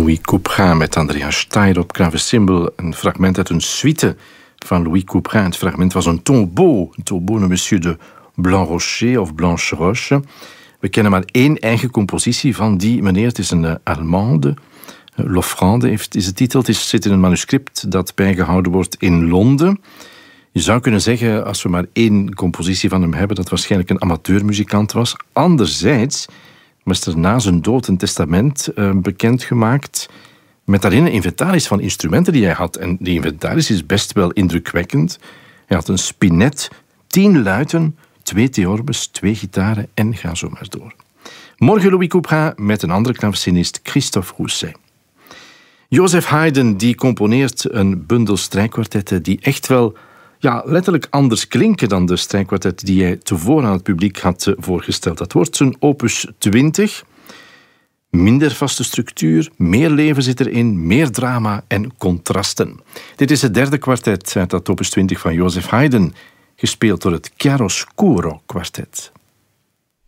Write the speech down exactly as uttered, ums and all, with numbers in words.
Louis Couperin met Andrea Steyr op klavecimbal. Een fragment uit een suite van Louis Couperin. Het fragment was een tombeau. Een tombeau de Monsieur de Blanc-Rocher of Blanche-Roche. We kennen maar één eigen compositie van die meneer. Het is een uh, Allemande. Uh, L'Offrande heeft, is de titel. Het is, zit in een manuscript dat bijgehouden wordt in Londen. Je zou kunnen zeggen, als we maar één compositie van hem hebben, dat waarschijnlijk een amateurmuzikant was. Anderzijds was er na zijn dood een testament uh, bekendgemaakt met daarin een inventaris van instrumenten die hij had. En die inventaris is best wel indrukwekkend. Hij had een spinet, tien luiten, twee theorbes, twee gitaren en ga zo maar door. Morgen Louis Couperin met een andere klavecinist, Christophe Rousset. Joseph Haydn die componeert een bundel strijkkwartetten die echt wel ja, letterlijk anders klinken dan de strijkkwartet die hij tevoren aan het publiek had voorgesteld. Dat wordt zijn opus twintig. Minder vaste structuur, meer leven zit erin, meer drama en contrasten. Dit is het derde kwartet uit dat opus twintig van Joseph Haydn, gespeeld door het Chiaroscuro kwartet.